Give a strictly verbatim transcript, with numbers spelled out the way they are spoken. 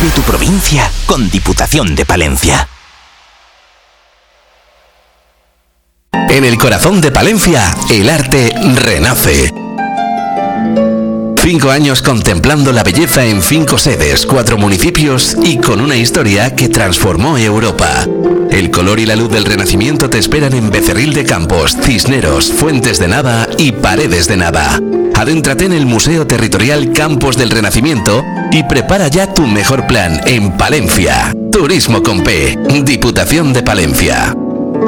en tu provincia con Diputación de Palencia. En el corazón de Palencia, el arte renace. Cinco años contemplando la belleza en cinco sedes, cuatro municipios y con una historia que transformó Europa. El color y la luz del Renacimiento te esperan en Becerril de Campos, Cisneros, Fuentes de Nava y Paredes de Nava. Adéntrate en el Museo Territorial Campos del Renacimiento y prepara ya tu mejor plan en Palencia. Turismo con P, Diputación de Palencia.